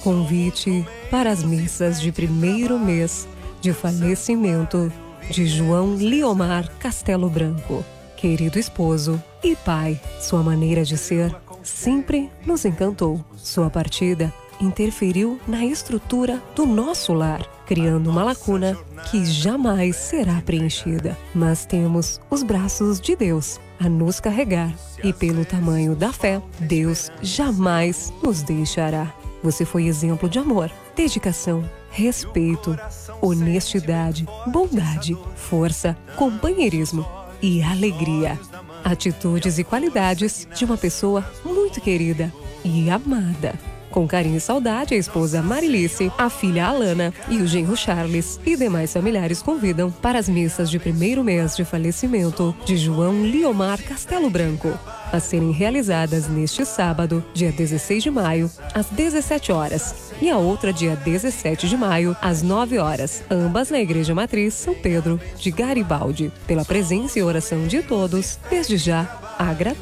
Convite para as missas de primeiro mês de falecimento de João Liomar Castelo Branco. Querido esposo e pai, sua maneira de ser sempre nos encantou. Sua partida interferiu na estrutura do nosso lar, criando uma lacuna que jamais será preenchida. Mas temos os braços de Deus a nos carregar e, pelo tamanho da fé, Deus jamais nos deixará. Você foi exemplo de amor, dedicação, respeito, honestidade, bondade, força, companheirismo e alegria. Atitudes e qualidades de uma pessoa muito querida e amada. Com carinho e saudade, a esposa Marilice, a filha Alana e o genro Charles e demais familiares convidam para as missas de primeiro mês de falecimento de João Liomar Castelo Branco, a serem realizadas neste sábado, dia 16 de maio, às 17 horas, e a outra dia 17 de maio, às 9 horas, ambas na Igreja Matriz São Pedro de Garibaldi. Pela presença e oração de todos, desde já agradecemos.